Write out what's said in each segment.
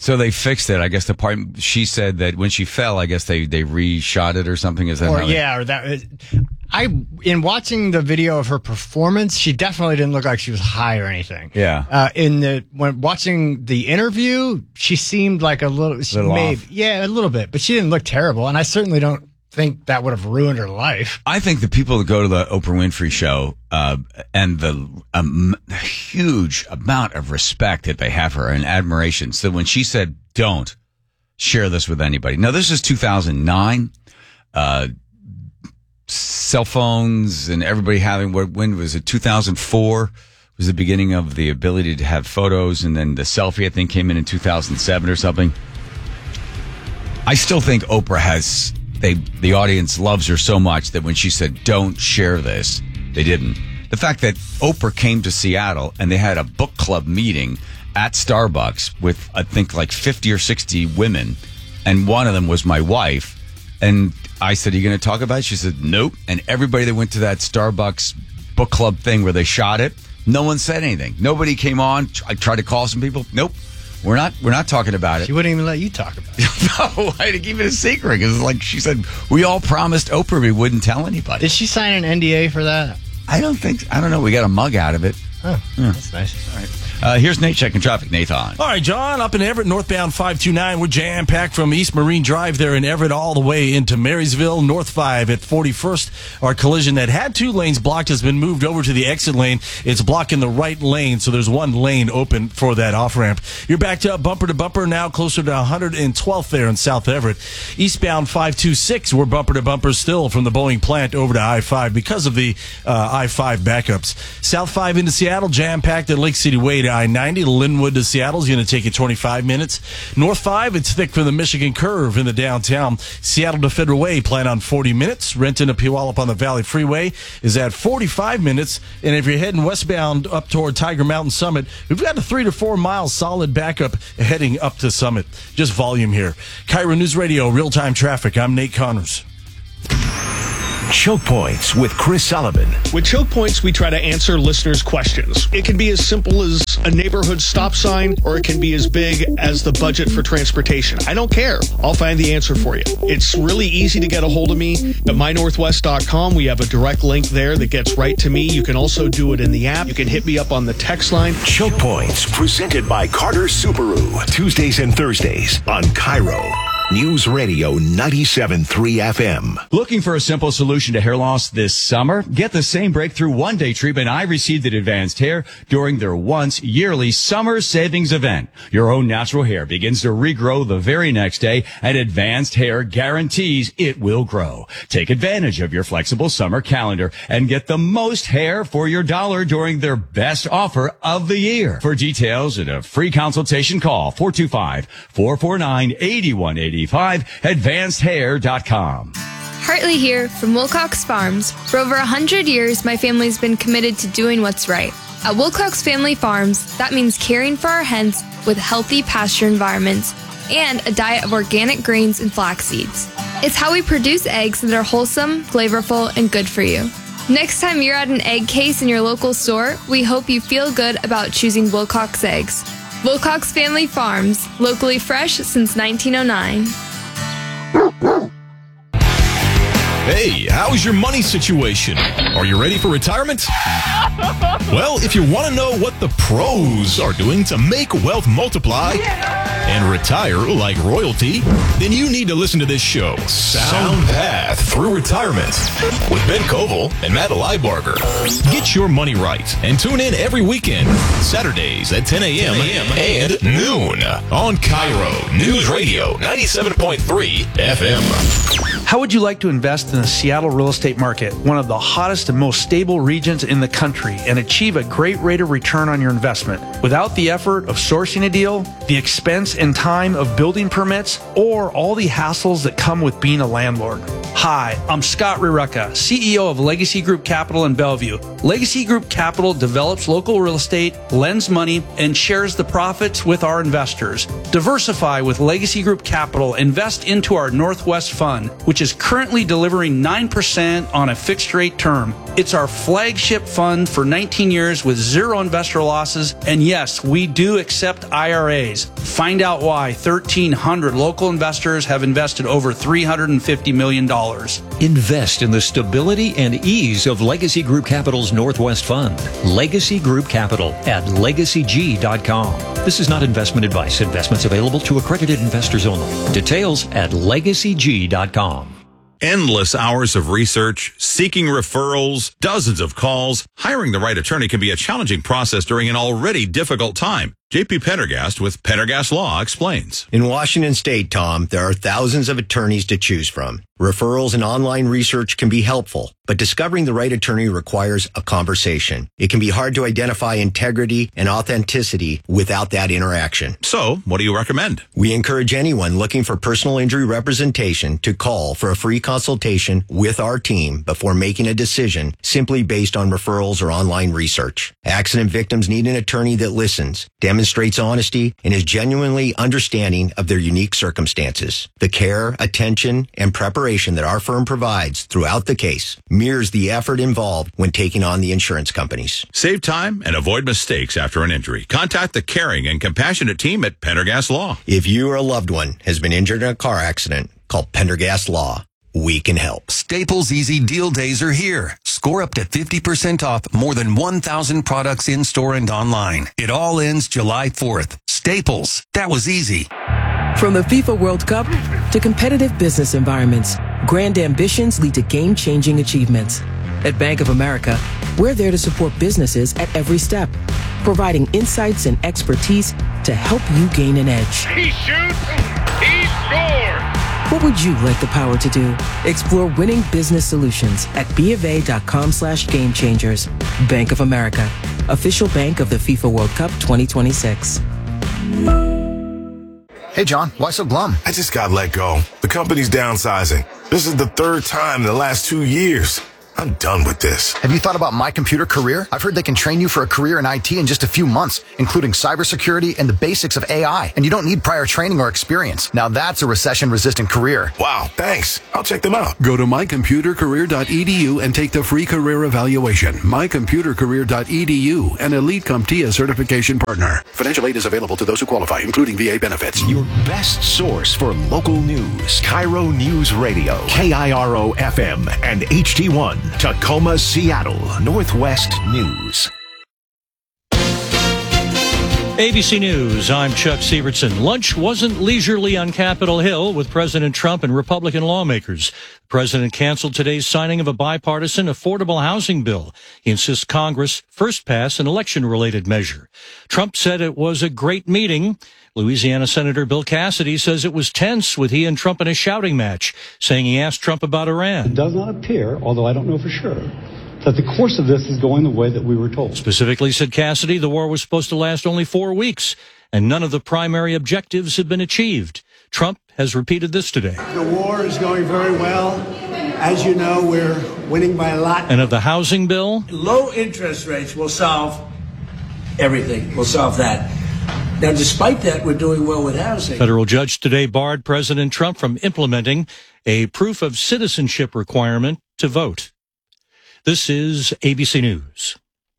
So they fixed it. I guess the part she said that when she fell, I guess they reshot it or something. Is that in watching the video of her performance, she definitely didn't look like she was high or anything. Yeah. When watching the interview, she seemed like a little off. Yeah, a little bit, but she didn't look terrible. And I certainly don't think that would have ruined her life. I think the people that go to the Oprah Winfrey show and the huge amount of respect that they have for her and admiration. So when she said, "Don't share this with anybody," now this is 2009. Cell phones and everybody having, when was it? 2004 was the beginning of the ability to have photos, and then the selfie I think came in 2007 or something. I still think Oprah has. The audience loves her so much that when she said, "Don't share this," they didn't. The fact that Oprah came to Seattle and they had a book club meeting at Starbucks with, I think, like 50 or 60 women, and one of them was my wife. And I said, "Are you going to talk about it?" She said, "Nope." And everybody that went to that Starbucks book club thing where they shot it, no one said anything. Nobody came on. I tried to call some people. Nope. We're not talking about it. She wouldn't even let you talk about it. No, I had to keep it a secret because, like she said, we all promised Oprah we wouldn't tell anybody. Did she sign an NDA for that? I don't know. We got a mug out of it. Oh, yeah. That's nice. All right. Here's Nate checking traffic. Nathan. All right, John, up in Everett, northbound 529. We're jam-packed from East Marine Drive there in Everett all the way into Marysville. North 5 at 41st. Our collision that had 2 lanes blocked has been moved over to the exit lane. It's blocking the right lane, so there's 1 lane open for that off-ramp. You're backed up bumper to bumper now, closer to 112th there in South Everett. Eastbound 526, we're bumper to bumper still from the Boeing plant over to I-5 because of the I-5 backups. South 5 into Seattle, jam-packed at Lake City Way to I-90. Linwood to Seattle is going to take you 25 minutes. North 5, it's thick from the Michigan Curve in the downtown. Seattle to Federal Way, plan on 40 minutes. Renton to Puyallup on the Valley Freeway is at 45 minutes. And if you're heading westbound up toward Tiger Mountain Summit, we've got a 3 to 4 mile solid backup heading up to Summit. Just volume here. Cairo News Radio, real-time traffic. I'm Nate Connors. Choke Points with Chris Sullivan. With Choke Points, we try to answer listeners' questions. It can be as simple as a neighborhood stop sign, or it can be as big as the budget for transportation. I don't care. I'll find the answer for you. It's really easy to get a hold of me at mynorthwest.com. We have a direct link there that gets right to me. You can also do it in the app. You can hit me up on the text line. Choke Points, presented by Carter Subaru. Tuesdays and Thursdays on Cairo News Radio 97.3 FM. Looking for a simple solution to hair loss this summer? Get the same breakthrough one-day treatment I received at Advanced Hair during their once-yearly summer savings event. Your own natural hair begins to regrow the very next day, and Advanced Hair guarantees it will grow. Take advantage of your flexible summer calendar and get the most hair for your dollar during their best offer of the year. For details and a free consultation, call 425-449-8180. AdvancedHair.com. Hartley here from Wilcox Farms. For over 100 years, my family's been committed to doing what's right. At Wilcox Family Farms, that means caring for our hens with healthy pasture environments and a diet of organic grains and flax seeds. It's how we produce eggs that are wholesome, flavorful, and good for you. Next time you're at an egg case in your local store, we hope you feel good about choosing Wilcox eggs. Wilcox Family Farms, locally fresh since 1909. Hey, how's your money situation? Are you ready for retirement? Well, if you want to know what the pros are doing to make wealth multiply and retire like royalty, then you need to listen to this show, Sound Path Through Retirement, with Ben Koval and Matt Leibarger. Get your money right and tune in every weekend, Saturdays at 10 a.m. and noon on Cairo News Radio 97.3 FM. How would you like to invest in the Seattle real estate market, one of the hottest and most stable regions in the country, and achieve a great rate of return on your investment without the effort of sourcing a deal, the expense and time of building permits, or all the hassles that come with being a landlord? Hi, I'm Scott Rireka, CEO of Legacy Group Capital in Bellevue. Legacy Group Capital develops local real estate, lends money, and shares the profits with our investors. Diversify with Legacy Group Capital. Invest into our Northwest Fund, which is currently delivering 9% on a fixed rate term. It's our flagship fund for 19 years with zero investor losses. And yes, we do accept IRAs. Find out why 1,300 local investors have invested over $350 million. Invest in the stability and ease of Legacy Group Capital's Northwest Fund. Legacy Group Capital at legacyg.com. This is not investment advice. Investments available to accredited investors only. Details at legacyg.com. Endless hours of research, seeking referrals, dozens of calls. Hiring the right attorney can be a challenging process during an already difficult time. J.P. Pendergast with Pendergast Law explains. In Washington State, Tom, there are thousands of attorneys to choose from. Referrals and online research can be helpful, but discovering the right attorney requires a conversation. It can be hard to identify integrity and authenticity without that interaction. So, what do you recommend? We encourage anyone looking for personal injury representation to call for a free consultation with our team before making a decision simply based on referrals or online research. Accident victims need an attorney that listens, demonstrates honesty, and is genuinely understanding of their unique circumstances. The care, attention, and preparation that our firm provides throughout the case mirrors the effort involved when taking on the insurance companies. Save time and avoid mistakes after an injury. Contact the caring and compassionate team at Pendergast Law. If you or a loved one has been injured in a car accident, call Pendergast Law. We can help. Staples Easy Deal Days are here. Score up to 50% off more than 1,000 products in-store and online. It all ends July 4th. Staples. That was easy. From the FIFA World Cup to competitive business environments, grand ambitions lead to game-changing achievements. At Bank of America, we're there to support businesses at every step, providing insights and expertise to help you gain an edge. He shoots, he scores! What would you like the power to do? Explore winning business solutions at BofA.com/gamechangers. Bank of America, official bank of the FIFA World Cup 2026. Hey, John, why so glum? I just got let go. The company's downsizing. This is the third time in the last 2 years. I'm done with this. Have you thought about My Computer Career? I've heard they can train you for a career in IT in just a few months, including cybersecurity and the basics of AI. And you don't need prior training or experience. Now that's a recession-resistant career. Wow, thanks. I'll check them out. Go to mycomputercareer.edu and take the free career evaluation. mycomputercareer.edu, an Elite CompTIA certification partner. Financial aid is available to those who qualify, including VA benefits. Your best source for local news. Cairo News Radio. KIRO FM and HD1. Tacoma, Seattle, Northwest News. ABC News, I'm Chuck Sievertson. Lunch wasn't leisurely on Capitol Hill with President Trump and Republican lawmakers. The president canceled today's signing of a bipartisan affordable housing bill. He insists Congress first pass an election-related measure. Trump said it was a great meeting. Louisiana Senator Bill Cassidy says it was tense with he and Trump in a shouting match, saying he asked Trump about Iran. It does not appear, although I don't know for sure, that the course of this is going the way that we were told. Specifically, said Cassidy, the war was supposed to last only 4 weeks, and none of the primary objectives have been achieved. Trump has repeated this today. The war is going very well. As you know, we're winning by a lot. And of the housing bill? Low interest rates will solve everything. We'll solve that. Now, despite that, we're doing well with housing. Federal judge today barred President Trump from implementing a proof of citizenship requirement to vote. This is ABC News.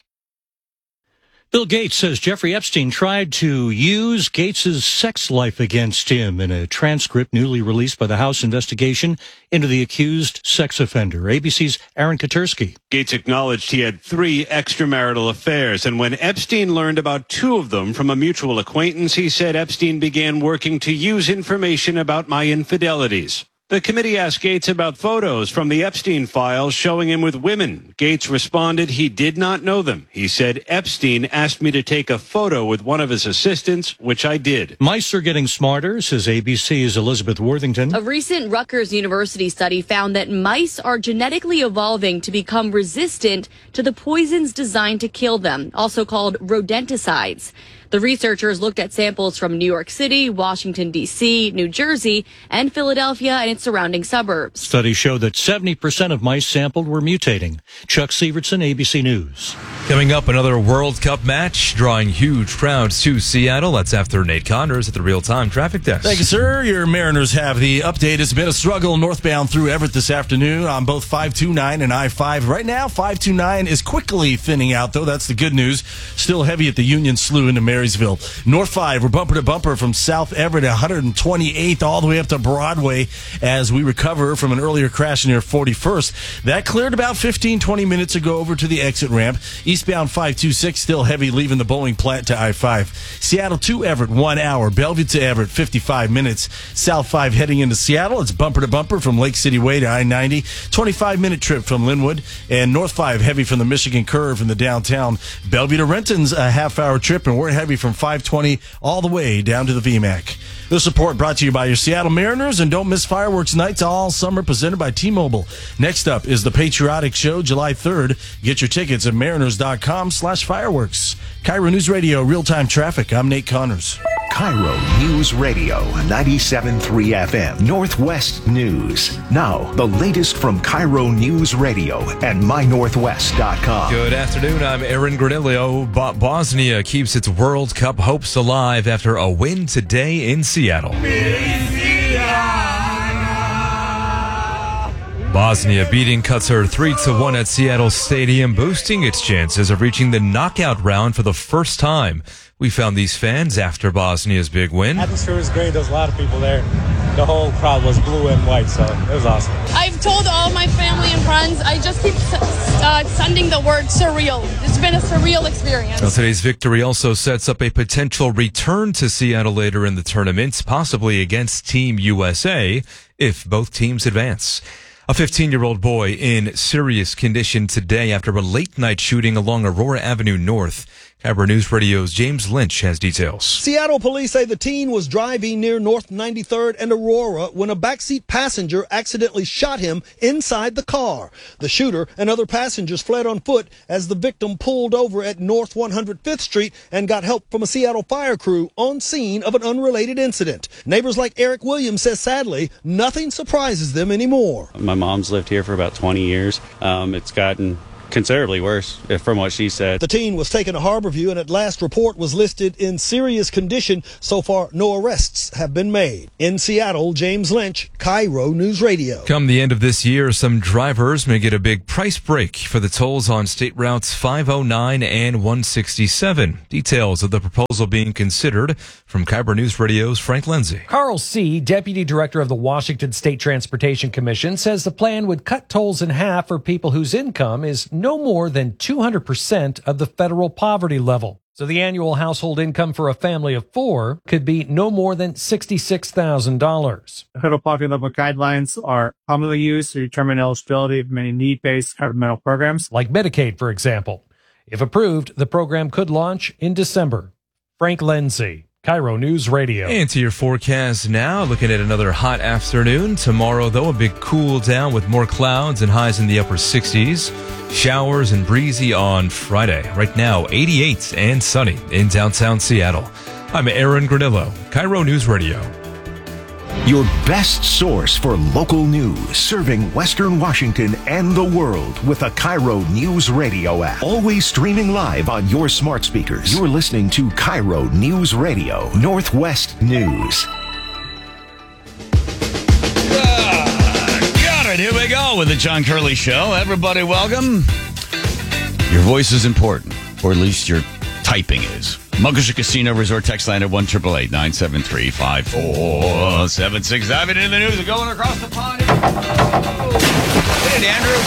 Bill Gates says Jeffrey Epstein tried to use Gates's sex life against him in a transcript newly released by the House investigation into the accused sex offender. ABC's Aaron Katersky. Gates acknowledged he had 3 extramarital affairs, and when Epstein learned about 2 of them from a mutual acquaintance, he said Epstein began working to use information about my infidelities. The committee asked Gates about photos from the Epstein files showing him with women. Gates responded he did not know them. He said, Epstein asked me to take a photo with one of his assistants, which I did. Mice are getting smarter, says ABC's Elizabeth Worthington. A recent Rutgers University study found that mice are genetically evolving to become resistant to the poisons designed to kill them, also called rodenticides. The researchers looked at samples from New York City, Washington, D.C., New Jersey, and Philadelphia and its surrounding suburbs. Studies show that 70% of mice sampled were mutating. Chuck Severson, ABC News. Coming up, another World Cup match drawing huge crowds to Seattle. That's after Nate Connors at the real-time traffic desk. Thank you, sir. Your Mariners have the update. It's been a struggle northbound through Everett this afternoon on both 529 and I-5. Right now, 529 is quickly thinning out, though. That's the good news. Still heavy at the Union Slough into Marysville. North 5, we're bumper to bumper from South Everett, 128th, all the way up to Broadway as we recover from an earlier crash near 41st. That cleared about 15-20 minutes ago over to the exit ramp. Eastbound 526 still heavy leaving the bowling plant to I-5. Seattle to Everett, 1 hour. Bellevue to Everett, 55 minutes. South 5 heading into Seattle. It's bumper to bumper from Lake City Way to I-90. 25-minute trip from Linwood. And North 5 heavy from the Michigan Curve in the downtown. Bellevue to Renton's a half-hour trip, and we're heavy from 520 all the way down to the VMAC. This report brought to you by your Seattle Mariners, and don't miss fireworks nights all summer presented by T-Mobile. Next up is the Patriotic Show, July 3rd. Get your tickets at mariners.com/fireworks. Cairo News Radio, real-time traffic. I'm Nate Connors. Cairo News Radio, 97.3 FM, Northwest News. Now, the latest from Cairo News Radio and mynorthwest.com. Good afternoon, I'm Aaron Granillo. Bosnia keeps its World Cup hopes alive after a win today in Seattle. Bosnia beating Qatar 3-1 at Seattle Stadium, boosting its chances of reaching the knockout round for the first time. We found these fans after Bosnia's big win. Atmosphere was great. There was a lot of people there. The whole crowd was blue and white, so it was awesome. I've told all my family and friends, I just keep sending the word surreal. It's been a surreal experience. Well, today's victory also sets up a potential return to Seattle later in the tournament, possibly against Team USA, if both teams advance. A 15-year-old boy in serious condition today after a late-night shooting along Aurora Avenue North. Cairo News Radio's James Lynch has details. Seattle police say the teen was driving near North 93rd and Aurora when a backseat passenger accidentally shot him inside the car. The shooter and other passengers fled on foot as the victim pulled over at North 105th Street and got help from a Seattle fire crew on scene of an unrelated incident. Neighbors like Eric Williams says sadly, nothing surprises them anymore. My mom's lived here for about 20 years. It's gotten considerably worse, from what she said. The teen was taken to Harborview and at last report was listed in serious condition. So far, no arrests have been made. In Seattle, James Lynch, Cairo News Radio. Come the end of this year, some drivers may get a big price break for the tolls on state routes 509 and 167. Details of the proposal being considered from Cairo News Radio's Frank Lindsay. Carl C., Deputy Director of the Washington State Transportation Commission, says the plan would cut tolls in half for people whose income is no more than 200% of the federal poverty level. So the annual household income for a family of four could be no more than $66,000. Federal poverty level guidelines are commonly used to determine eligibility of many need-based governmental programs. Like Medicaid, for example. If approved, the program could launch in December. Frank Lindsay, Cairo News Radio. And to your forecast now, looking at another hot afternoon. Tomorrow, though, a big cool down with more clouds and highs in the upper 60s. Showers and breezy on Friday. Right now, 88 and sunny in downtown Seattle. I'm Aaron Granillo, Cairo News Radio. Your best source for local news, serving Western Washington and the world with a Cairo News Radio app. Always streaming live on your smart speakers. You're listening to Cairo News Radio, Northwest News. Got it. Here we go with the John Curley Show. Everybody, welcome. Your voice is important, or at least your typing is. Muckleshoot Casino Resort text line at 1-888-973-5476. Diving into the news and going across the pond. Hit it, Andrew.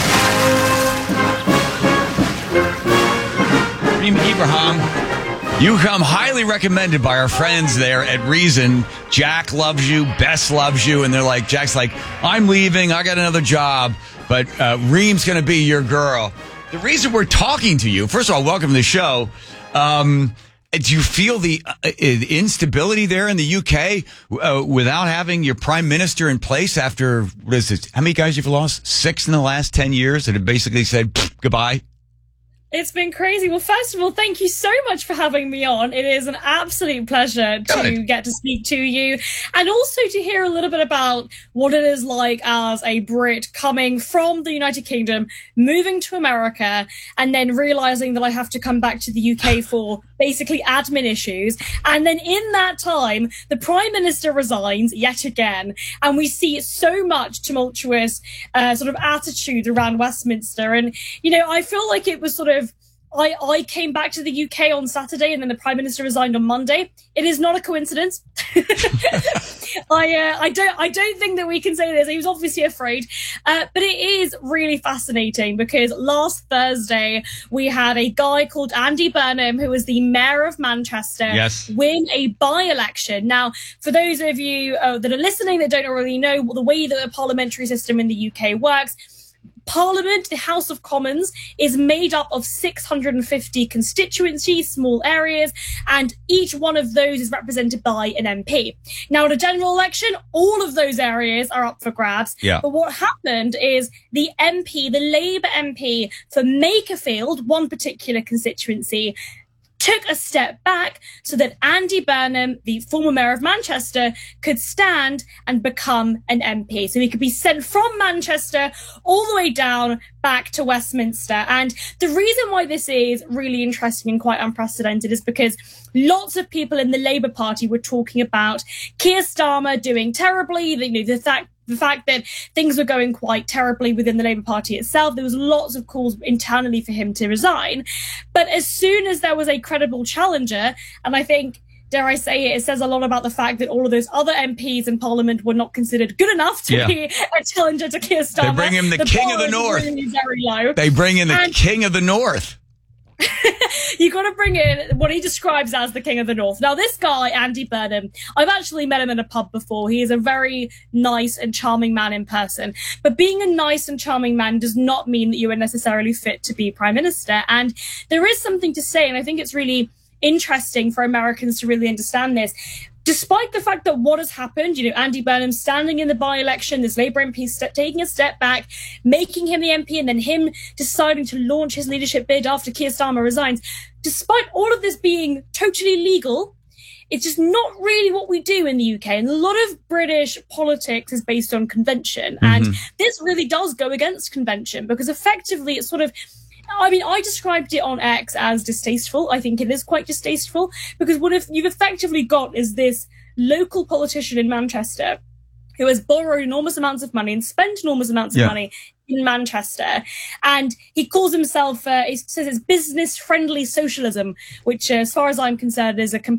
Reem Ibrahim. You come highly recommended by our friends there at Reason. Jack loves you, Bess loves you, and they're like, Jack's like, I'm leaving, I got another job, but Reem's going to be your girl. The reason we're talking to you, first of all, welcome to the show. Do you feel the instability there in the UK without having your prime minister in place after, what is it, how many guys you've lost? 6 in the last 10 years that have basically said goodbye? It's been crazy. Well, first of all, thank you so much for having me on. It is an absolute pleasure to get to speak to you and also to hear a little bit about what it is like as a Brit coming from the United Kingdom, moving to America, and then realizing that I have to come back to the UK for basically admin issues. And then in that time, the Prime Minister resigns yet again. And we see so much tumultuous sort of attitude around Westminster. And, you know, I feel like it was sort of I came back to the UK on Saturday and then the Prime Minister resigned on Monday. It is not a coincidence. I don't think that we can say this. He was obviously afraid. But it is really fascinating because last Thursday we had a guy called Andy Burnham, who was the mayor of Manchester, win a by-election. Now, for those of you that are listening that don't already know the way that the parliamentary system in the UK works, Parliament, the House of Commons, is made up of 650 constituencies, small areas, and each one of those is represented by an MP. Now, at a general election, all of those areas are up for grabs. Yeah. But what happened is the MP, the Labour MP for Makerfield, one particular constituency, took a step back so that Andy Burnham, the former mayor of Manchester, could stand and become an MP. So he could be sent from Manchester all the way down back to Westminster. And the reason why this is really interesting and quite unprecedented is because lots of people in the Labour Party were talking about Keir Starmer doing terribly, the fact that things were going quite terribly within the Labour Party itself. There was lots of calls internally for him to resign. But as soon as there was a credible challenger, and I think, dare I say it says a lot about the fact that all of those other MPs in Parliament were not considered good enough to be a challenger to Keir Starmer. They bring him the king of the North. Really very low. They bring in the king of the North. You got to bring in what he describes as the king of the North. Now, this guy, Andy Burnham, I've actually met him in a pub before. He is a very nice and charming man in person. But being a nice and charming man does not mean that you are necessarily fit to be Prime Minister. And there is something to say, and I think it's really interesting for Americans to really understand this. Despite the fact that what has happened, you know, Andy Burnham standing in the by-election, this Labour MP taking a step back, making him the MP, and then him deciding to launch his leadership bid after Keir Starmer resigns. Despite all of this being totally legal, it's just not really what we do in the UK. And a lot of British politics is based on convention. And this really does go against convention because effectively it's sort of, I mean, I described it on X as distasteful. I think it is quite distasteful because what if you've effectively got is this local politician in Manchester who has borrowed enormous amounts of money and spent enormous amounts of money in Manchester. And he calls himself, he says it's business-friendly socialism, which as far as I'm concerned is a